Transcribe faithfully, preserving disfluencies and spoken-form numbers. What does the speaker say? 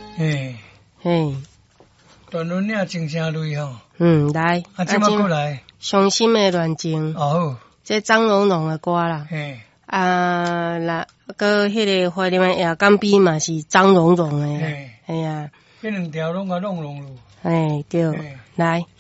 嘿， 嘿， 段轮领真声类吼。 嗯，来， 啊，即摆过来。 伤心的恋情。 哦。 这张荣荣的歌啦。 嘿。 啊，啦，搁迄个怀念的夜干比嘛是张荣荣的。 嘿。 嘿啊。 迄两条拢甲弄弄咯。 哎，对，来。